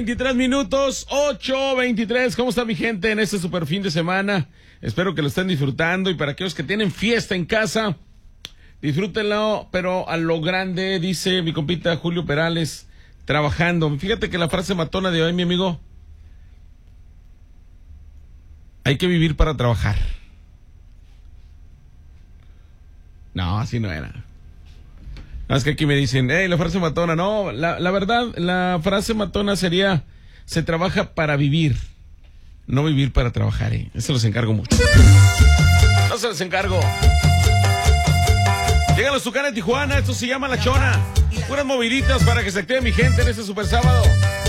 23 minutos, 8:23. ¿Cómo está mi gente en este super fin de semana? Espero que lo estén disfrutando, y para aquellos que tienen fiesta en casa, disfrútenlo, pero a lo grande, dice mi compita Julio Perales, trabajando. Fíjate que la frase matona de hoy, mi amigo: hay que vivir para trabajar. No, así no era. No, es que aquí me dicen, la frase matona. No, la verdad, la frase matona sería: se trabaja para vivir, no vivir para trabajar, Eso los encargo mucho. No se los encargo. Llegan los Tucanes de Tijuana, esto se llama La Chona. Puras moviditas para que se active mi gente en este super sábado.